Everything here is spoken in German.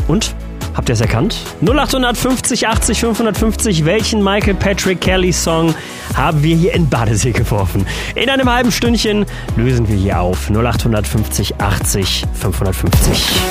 Und? Habt ihr es erkannt? 0850 80 550. Welchen Michael Patrick Kelly Song haben wir hier in Badesee geworfen? In einem halben Stündchen lösen wir hier auf. 0850 80 550.